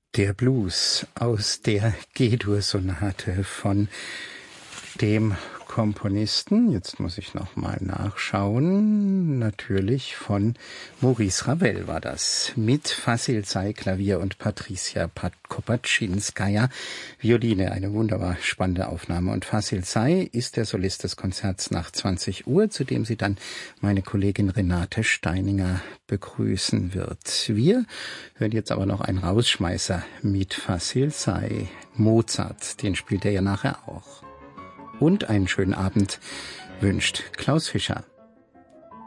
Der Blues aus der G-Dur-Sonate von dem Komponisten, jetzt muss ich noch mal nachschauen, natürlich von Maurice Ravel war das, mit Vasil Say Klavier und Patricia Kopaczynskaja Violine, eine wunderbar spannende Aufnahme. Und Vasil Say ist der Solist des Konzerts nach 20 Uhr, zu dem sie dann meine Kollegin Renate Steininger begrüßen wird. Wir hören jetzt aber noch einen Rausschmeißer mit Vasil Say, Mozart, den spielt er ja nachher auch. Und einen schönen Abend wünscht Klaus Fischer.